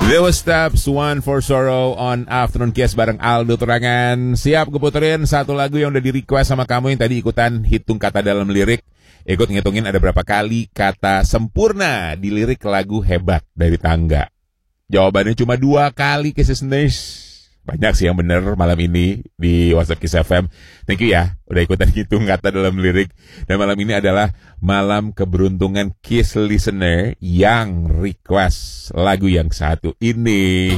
There was steps, one for sorrow on Afternoon Kiss bareng Aldo Turangan. Siap gue puterin satu lagu yang udah di-request sama kamu yang tadi ikutan hitung kata dalam lirik. Ikut ngitungin ada berapa kali kata sempurna di lirik lagu Hebat dari Tangga. Jawabannya cuma 2 kali, Kisses. Banyak sih yang bener malam ini di WhatsApp Kiss FM. Thank you ya, udah ikutan hitung kata dalam lirik. Dan malam ini adalah malam keberuntungan Kiss Listener yang request lagu yang satu ini.